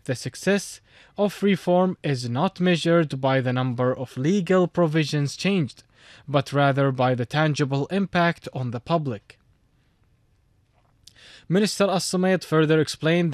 The success of reform is not measured by the number of legal provisions changed, but rather by the tangible impact on the public. Minister As-Sumaid further explained